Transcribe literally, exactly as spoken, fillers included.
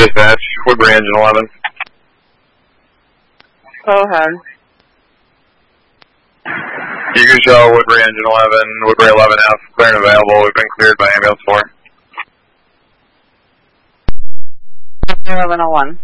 Dispatch, Woodbury Engine eleven. Go ahead. You can show Woodbury Engine eleven, Woodbury eleven F, clear and available. We've been cleared by ambulance four. eleven oh one.